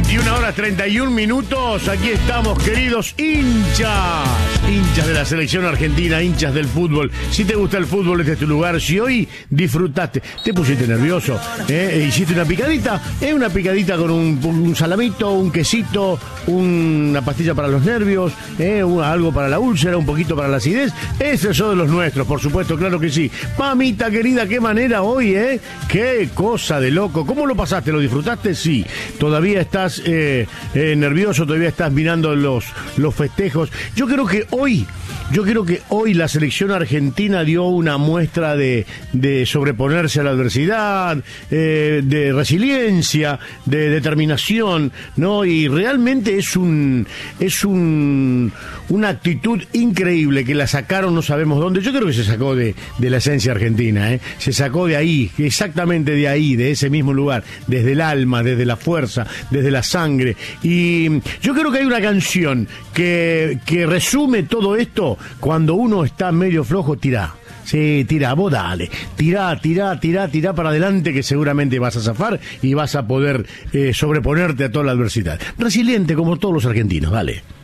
21:31. Aquí estamos, queridos hinchas de la selección argentina, hinchas del fútbol. Si te gusta el fútbol, este es tu lugar. Si hoy disfrutaste, te pusiste nervioso, hiciste una picadita, una picadita con un salamito, un quesito, una pastilla para los nervios, algo para la úlcera, un poquito para la acidez. Esos son de los nuestros, por supuesto, claro que sí. Mamita querida, qué manera hoy, qué cosa de loco. ¿Cómo lo pasaste? ¿Lo disfrutaste? Sí. Todavía estás nervioso, todavía estás mirando los festejos. Yo creo que hoy la selección argentina dio una muestra de sobreponerse a la adversidad, de resiliencia, de determinación, ¿no? Y realmente es una actitud increíble que la sacaron, no sabemos dónde. Yo creo que se sacó de la esencia argentina, se sacó de ahí, exactamente de ahí, de ese mismo lugar, desde el alma, desde la fuerza, desde la sangre. Y yo creo que hay una canción que resume todo esto. Cuando uno está medio flojo, tirá. Sí, tira, vos dale, tirá para adelante, que seguramente vas a zafar y vas a poder sobreponerte a toda la adversidad. Resiliente como todos los argentinos, dale.